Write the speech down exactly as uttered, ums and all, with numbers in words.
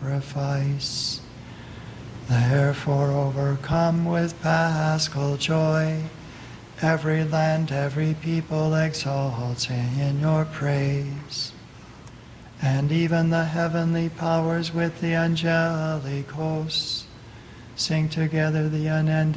sacrifice. Therefore, overcome with paschal joy, every land, every people exalts in your praise. And even the heavenly powers with the angelic hosts sing together the unending